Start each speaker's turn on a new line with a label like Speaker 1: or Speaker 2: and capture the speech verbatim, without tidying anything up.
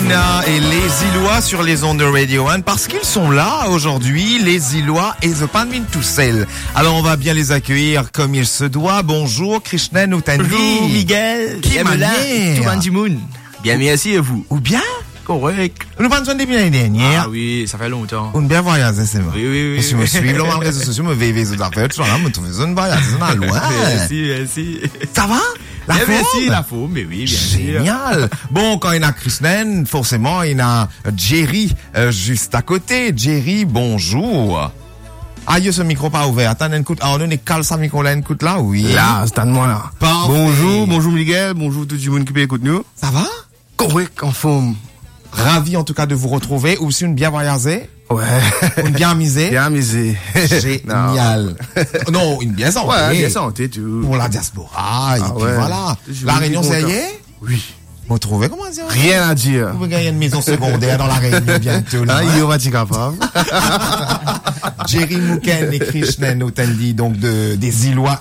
Speaker 1: Nina et les Îlois sur les ondes de Radio un parce qu'ils sont là aujourd'hui, les Îlois et The Panmin tout seul. Alors on va bien les accueillir comme il se doit. Bonjour Krishnan Outandi.
Speaker 2: Bonjour Miguel.
Speaker 1: Qui manière.
Speaker 2: Tout Bandimoun. Bien merci et vous?
Speaker 1: Ou bien?
Speaker 2: Correct.
Speaker 1: Nous pensons depuis l'année dernière.
Speaker 2: Ah oui, ça fait longtemps.
Speaker 1: On bien voyagé, c'est vrai.
Speaker 2: Oui, oui, oui.
Speaker 1: Parce que je me suis, là, dans les réseaux sociaux, me veille aux affaires, tout ça, me trouve une voyage, c'est loin.
Speaker 2: Merci, merci.
Speaker 1: Ça va? La
Speaker 2: bien,
Speaker 1: forme?
Speaker 2: merci, la forme, mais oui, bien sûr.
Speaker 1: Génial. Bon, quand il y a Krishnan, forcément, il y a Jerry, euh, juste à côté. Jerry, bonjour. Ah, il y a ce micro pas ouvert. Attends, écoute, ah, on est calme, ça micro là, écoute là, oui.
Speaker 3: Là, c'est à moi là.
Speaker 1: Parfait.
Speaker 3: Bonjour, bonjour Miguel, bonjour tout le monde qui peut écouter nous.
Speaker 1: Ça va?
Speaker 3: Correct, en forme.
Speaker 1: Ravi en tout cas de vous retrouver. Aussi une bien voyagée.
Speaker 3: Ouais.
Speaker 1: Une bien amusée.
Speaker 3: Bien amusé.
Speaker 1: Génial. Non, une bien santé.
Speaker 3: Ouais, bien santé, tu.
Speaker 1: Pour la diaspora. Et
Speaker 3: Ah
Speaker 1: puis
Speaker 3: ouais.
Speaker 1: voilà.
Speaker 3: Je
Speaker 1: La
Speaker 3: vous
Speaker 1: Réunion,
Speaker 3: dis
Speaker 1: ça y
Speaker 3: content.
Speaker 1: est?
Speaker 3: Oui.
Speaker 1: Vous trouvez comment dire?
Speaker 3: Rien à dire.
Speaker 1: Vous gagnez une maison secondaire dans la Réunion bientôt. Là,
Speaker 3: Ah,
Speaker 1: hein?
Speaker 3: il y aura du capable.
Speaker 1: Jerry Mouken et Krishnan Outandi, donc de, des Îlois